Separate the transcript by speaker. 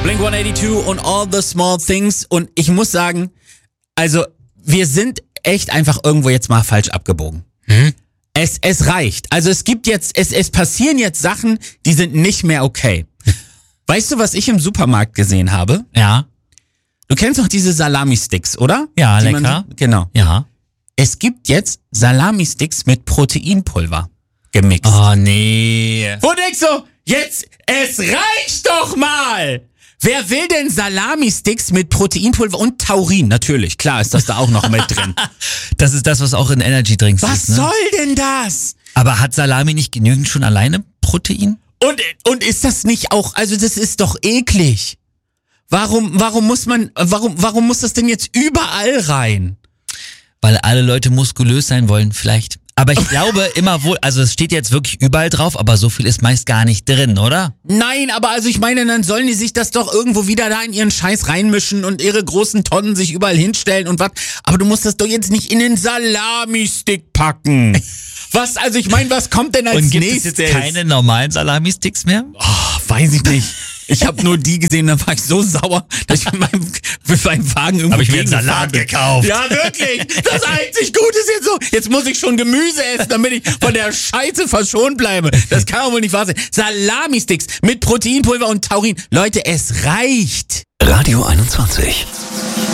Speaker 1: Blink-182 und All the Small Things. Und ich muss sagen, also wir sind echt einfach irgendwo jetzt mal falsch abgebogen. Es reicht. Also es gibt jetzt, es passieren jetzt Sachen, die sind nicht mehr okay. Weißt du, was ich im Supermarkt gesehen habe?
Speaker 2: Ja.
Speaker 1: Du kennst doch diese Salami-Sticks, oder?
Speaker 2: Ja,
Speaker 1: Die
Speaker 2: lecker.
Speaker 1: Genau.
Speaker 2: Ja.
Speaker 1: Es gibt jetzt Salami-Sticks mit Proteinpulver gemixt.
Speaker 2: Oh, nee.
Speaker 1: Wo denkst du, jetzt, es reicht doch mal! Wer will denn Salami-Sticks mit Proteinpulver und Taurin? Natürlich, klar ist das da auch noch mit drin.
Speaker 2: Das ist das, was auch in Energy-Drinks
Speaker 1: Was
Speaker 2: ist, ne?
Speaker 1: soll denn das?
Speaker 2: Aber hat Salami nicht genügend schon alleine Protein?
Speaker 1: Und ist das nicht auch, also das ist doch eklig. Warum muss das denn jetzt überall rein?
Speaker 2: Weil alle Leute muskulös sein wollen, vielleicht. Aber ich glaube immer wohl, also es steht jetzt wirklich überall drauf, aber so viel ist meist gar nicht drin, oder?
Speaker 1: Nein, aber also ich meine, dann sollen die sich das doch irgendwo wieder da in ihren Scheiß reinmischen und ihre großen Tonnen sich überall hinstellen und was. Aber du musst das doch jetzt nicht in den Salami-Stick packen. Was, also ich meine, was kommt denn als
Speaker 2: Und gibt
Speaker 1: nächstes?
Speaker 2: es jetzt keine normalen Salami-Sticks mehr?
Speaker 1: Oh, weiß ich nicht. Ich habe nur die gesehen, da war ich so sauer, dass ich mit meinem Wagen irgendwo
Speaker 2: Hab ich mir einen
Speaker 1: gegengefahren
Speaker 2: Salat
Speaker 1: bin.
Speaker 2: gekauft.
Speaker 1: Ja, wirklich. Das einzig Gute ist jetzt so, jetzt muss ich schon Gemüse essen, damit ich von der Scheiße verschont bleibe. Das kann doch wohl nicht wahr sein. Salami-Sticks mit Proteinpulver und Taurin. Leute, es reicht.
Speaker 3: Radio 21.